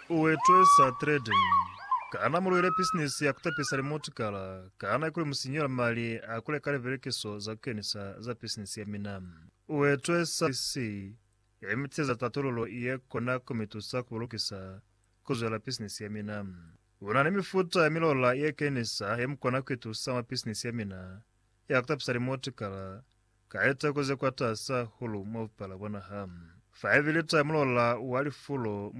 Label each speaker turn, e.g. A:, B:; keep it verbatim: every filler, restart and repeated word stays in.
A: uwetwesa trading kana mulwile business ya kutapisa remote kala kana kule musinyora mali akule kale verekeso za kenisa za business ya minamu uwetwesa si ya imiteza tatololo iye kona komitusa kubulukisa kuzwela business ya minamu unani mifuta ya milola iye kenisa ya mkona kwetusa ma business ya mina ya kutapisa remote kala kaeta kuze kwa tasa hulu mwupala wana hamu five lita milola wali fulo